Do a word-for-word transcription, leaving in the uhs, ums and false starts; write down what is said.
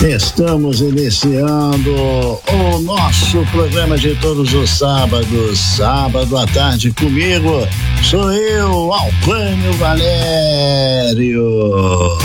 Estamos iniciando o nosso programa de todos os sábados, sábado à tarde comigo, sou eu, Alpânio Valério.